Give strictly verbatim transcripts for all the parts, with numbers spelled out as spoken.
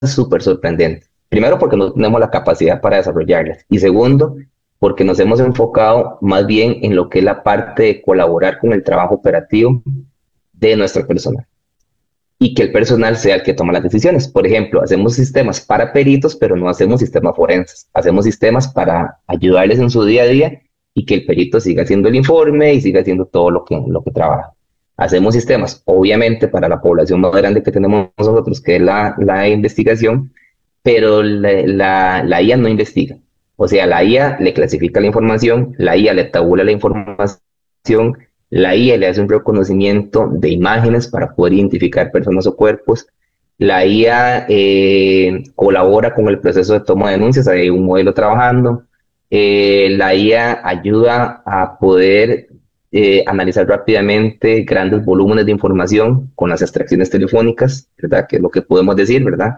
súper sorprendentes. Primero, porque no tenemos la capacidad para desarrollarlas. Y segundo, porque nos hemos enfocado más bien en lo que es la parte de colaborar con el trabajo operativo de nuestro personal y que el personal sea el que toma las decisiones. Por ejemplo, hacemos sistemas para peritos, pero no hacemos sistemas forenses. Hacemos sistemas para ayudarles en su día a día y que el perito siga haciendo el informe y siga haciendo todo lo que, lo que trabaja. Hacemos sistemas, obviamente, para la población más grande que tenemos nosotros, que es la, la investigación, pero la, la, la I A no investiga. O sea, la I A le clasifica la información, la I A le tabula la información, la I A le hace un reconocimiento de imágenes para poder identificar personas o cuerpos. La I A eh, colabora con el proceso de toma de denuncias, hay un modelo trabajando. Eh, la I A ayuda a poder eh, analizar rápidamente grandes volúmenes de información con las extracciones telefónicas, ¿verdad? Que es lo que podemos decir, ¿verdad?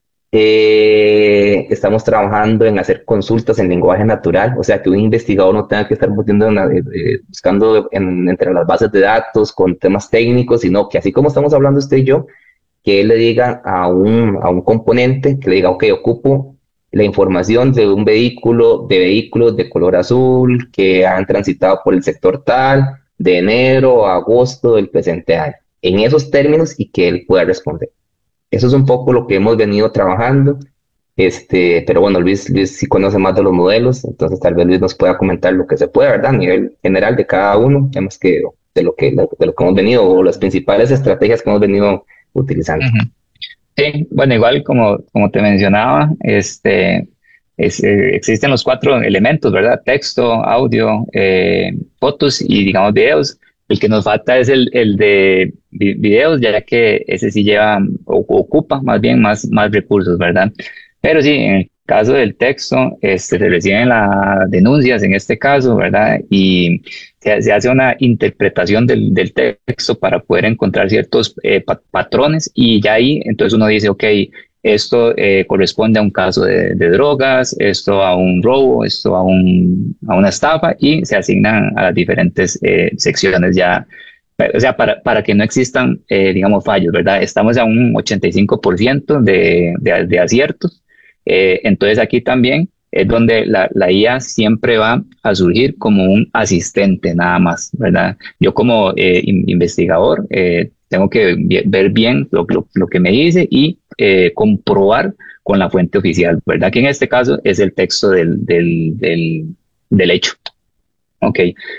Eh, estamos trabajando en hacer consultas en lenguaje natural, o sea, que un investigador no tenga que estar buscando, en la- eh, eh, buscando en- entre las bases de datos con temas técnicos, sino que así como estamos hablando usted y yo, que él le diga a un, a un componente, que le diga, ok, ocupo la información de un vehículo, de vehículos de color azul que han transitado por el sector tal, de enero a agosto del presente año, en esos términos y que él pueda responder. Eso es un poco lo que hemos venido trabajando. Este, pero bueno, Luis, Luis sí conoce más de los modelos, entonces tal vez Luis nos pueda comentar lo que se puede, ¿verdad? A nivel general de cada uno, temas que de lo que, de lo que hemos venido, o las principales estrategias que hemos venido utilizando. Ujú. Sí, bueno, igual como, como te mencionaba, este, es, eh, existen los cuatro elementos, ¿verdad? Texto, audio, eh, fotos y, digamos, videos. El que nos falta es el, el de vi- videos, ya que ese sí lleva o ocupa más bien más, más recursos, ¿verdad? Pero sí, en el caso del texto, este, se reciben las denuncias en este caso, ¿verdad? Y se, se hace una interpretación del, del texto para poder encontrar ciertos eh, pa- patrones y ya ahí entonces uno dice, ok, esto eh, corresponde a un caso de, de drogas, esto a un robo, esto a, un, a una estafa y se asignan a las diferentes eh, secciones ya. O sea, para, para que no existan, eh, digamos, fallos, ¿verdad? Estamos a un ochenta y cinco por ciento de, de, de aciertos. Eh, entonces aquí también es donde la, la I A siempre va a surgir como un asistente nada más, ¿verdad? Yo como eh, in- investigador eh, tengo que vi- ver bien lo, lo, lo que me dice y eh, comprobar con la fuente oficial, ¿verdad? Que en este caso es el texto del, del, del, del hecho. Ok.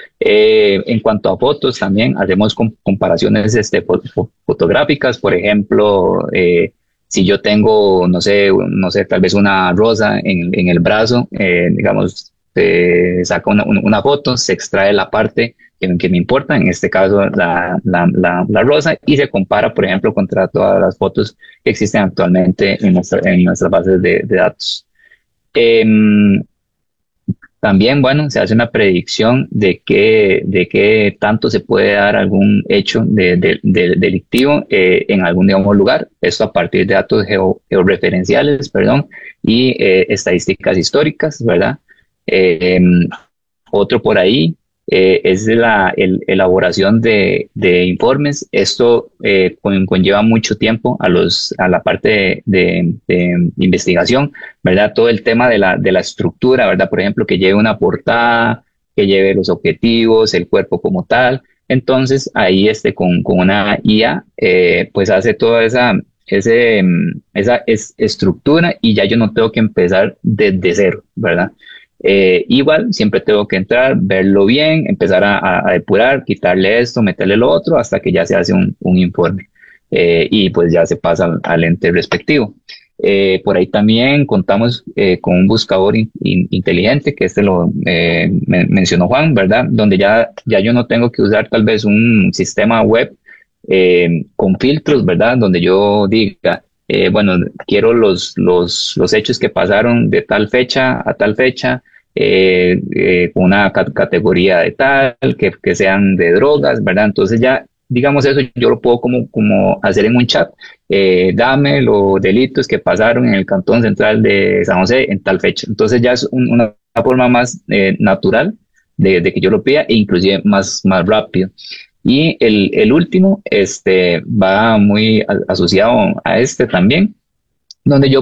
Eh, en cuanto a fotos, también hacemos com- comparaciones este, fo- fo- fotográficas. Por ejemplo, eh, si yo tengo, no sé, un- no sé, tal vez una rosa en, en el brazo, eh, digamos, se saca una, una- una foto, se extrae la parte que, que me importa, en este caso la, la, la, la rosa, y se compara, por ejemplo, contra todas las fotos que existen actualmente en, nuestra- en nuestras bases de, de datos. Em, También, bueno, se hace una predicción de qué, de qué tanto se puede dar algún hecho de, de- de- delictivo eh, en algún, digamos, lugar. Esto a partir de datos geo- georreferenciales, perdón, y eh, estadísticas históricas, ¿verdad? Eh, em, Otro por ahí eh, es la el- elaboración de, de informes. Esto eh, con- conlleva mucho tiempo a, los, a la parte de, de- de investigación, ¿verdad? Todo el tema de la, de la estructura, ¿verdad? Por ejemplo, que lleve una portada, que lleve los objetivos, el cuerpo como tal. Entonces, ahí este, con, con una I A, eh, pues hace toda esa, ese, mm, esa es- estructura y ya yo no tengo que empezar desde cero, ¿verdad? Eh, igual, siempre tengo que entrar, verlo bien, empezar a, a- a depurar, quitarle esto, meterle lo otro, hasta que ya se hace un, un informe. Eh, y pues ya se pasa al, al ente respectivo. Eh, por ahí también contamos eh, con un buscador in- in- inteligente, que este lo eh, men- mencionó Juan, ¿verdad? Donde ya, ya yo no tengo que usar tal vez un sistema web eh, con filtros, ¿verdad? Donde yo diga, eh, bueno, quiero los, los, los hechos que pasaron de tal fecha a tal fecha, eh, eh, con una ca- categoría de tal, que, que sean de drogas, ¿verdad? Entonces ya, digamos eso, yo lo puedo como, como hacer en un chat. Eh, dame los delitos que pasaron en el Cantón Central de San José en tal fecha. Entonces ya es un- una forma más eh, natural de, de que yo lo pida e inclusive más, más rápido. Y el, el último este, va muy a- asociado a este también, donde yo